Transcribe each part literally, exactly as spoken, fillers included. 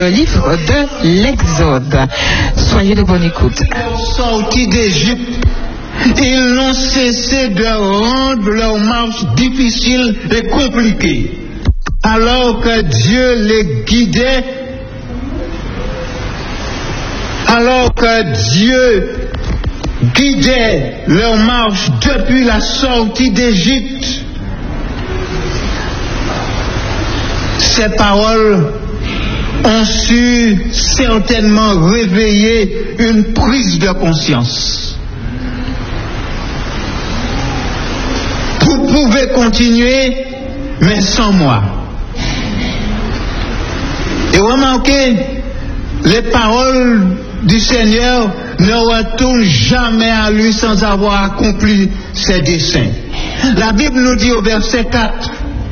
Le livre de l'Exode. Soyez de bonne écoute. Sortis d'Égypte, ils n'ont cessé de rendre leur marche difficile et compliquée. Alors que Dieu les guidait, alors que Dieu guidait leur marche depuis la sortie d'Égypte, ces paroles ont su certainement réveiller une prise de conscience. Vous pouvez continuer, mais sans moi. Et remarquez, les paroles du Seigneur ne retournent jamais à lui sans avoir accompli ses desseins. La Bible nous dit au verset quatre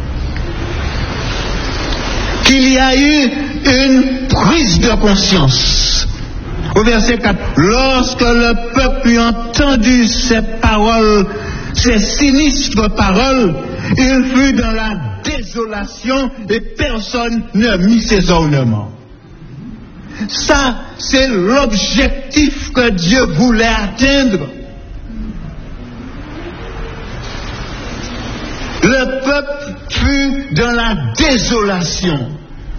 qu'il y a eu une prise de conscience. Au verset quatre, lorsque le peuple eut entendu ces paroles, ces sinistres paroles, il fut dans la désolation et personne ne mit ses ornements. Ça, c'est l'objectif que Dieu voulait atteindre. Le peuple fut dans la désolation.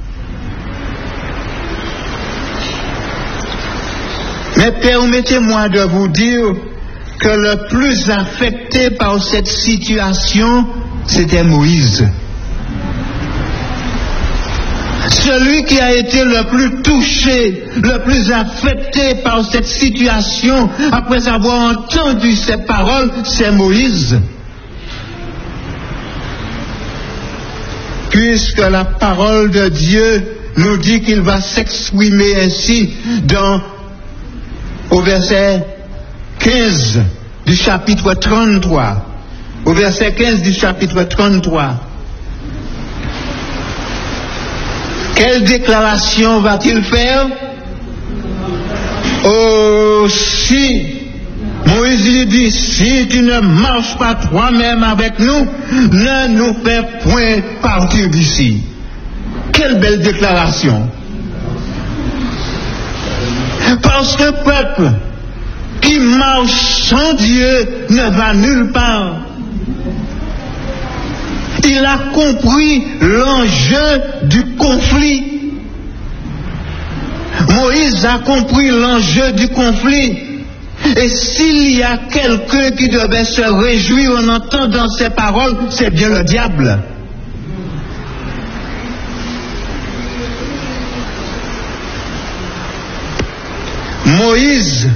Mais permettez-moi de vous dire que le plus affecté par cette situation, c'était Moïse. Celui qui a été le plus touché, le plus affecté par cette situation, après avoir entendu ces paroles, c'est Moïse. Puisque la parole de Dieu nous dit qu'il va s'exprimer ainsi dans, au verset quinze du chapitre trente-trois. Au verset quinze du chapitre trente-trois. Quelle déclaration va-t-il faire? Oh, si Moïse lui dit, si tu ne marches pas toi-même avec nous, ne nous fais point partir d'ici. Quelle belle déclaration. Parce que le peuple qui marche sans Dieu ne va nulle part. Il a compris l'enjeu du conflit. Moïse a compris l'enjeu du conflit. Et s'il y a quelqu'un qui devait se réjouir en entendant ces paroles, c'est bien le diable. Moïse,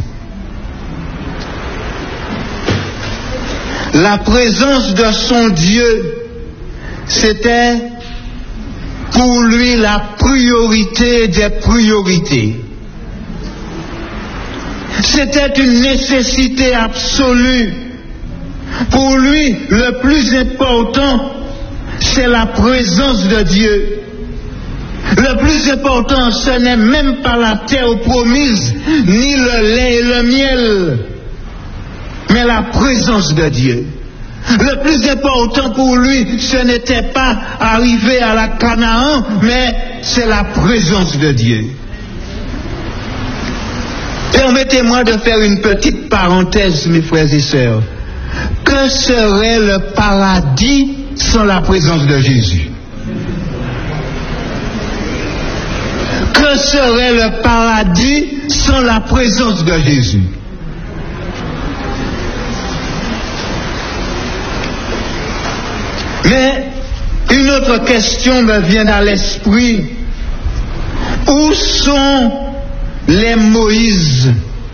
la présence de son Dieu, c'était pour lui la priorité des priorités. C'était une nécessité absolue. Pour lui, le plus important, c'est la présence de Dieu. Le plus important, ce n'est même pas la terre promise, ni le lait et le miel, mais la présence de Dieu. Le plus important pour lui, ce n'était pas arriver à la Canaan, mais c'est la présence de Dieu. Permettez-moi de faire une petite parenthèse, mes frères et sœurs. Que serait le paradis sans la présence de Jésus? Que serait le paradis sans la présence de Jésus? Mais une autre question me vient à l'esprit. Où sont les Moïse?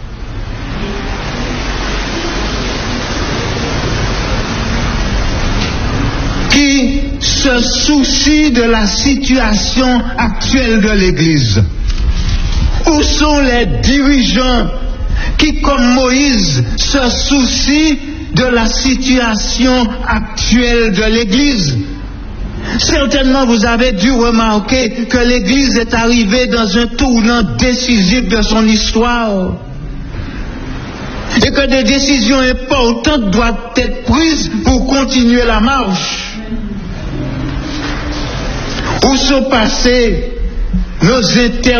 Qui se soucient de la situation actuelle de l'Église? Où sont les dirigeants qui, comme Moïse, se soucient de la situation actuelle de l'Église? Certainement, vous avez dû remarquer que l'Église est arrivée dans un tournant décisif de son histoire et que des décisions importantes doivent être prises pour continuer la marche. Où sont passés nos